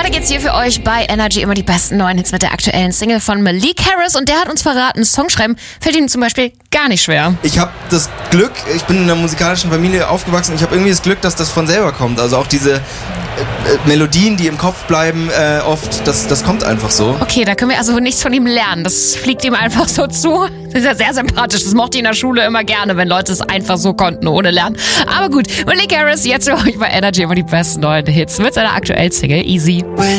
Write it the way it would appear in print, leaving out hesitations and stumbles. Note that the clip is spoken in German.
Weiter geht's hier für euch bei Energy, immer die besten neuen Hits mit der aktuellen Single von Malik Harris. Und der hat uns verraten, Songschreiben fällt ihm zum Beispiel gar nicht schwer. Ich habe das Glück, ich bin in einer musikalischen Familie aufgewachsen, ich habe irgendwie das Glück, dass das von selber kommt. Also auch diese Melodien, die im Kopf bleiben, oft, das kommt einfach so. Okay, da können wir also nichts von ihm lernen. Das fliegt ihm einfach so zu. Das ist ja sehr sympathisch. Das mochte ich in der Schule immer gerne, wenn Leute es einfach so konnten, ohne Lernen. Aber gut, Malik Harris, jetzt für euch bei Energy immer die besten neuen Hits mit seiner aktuellen Single Easy.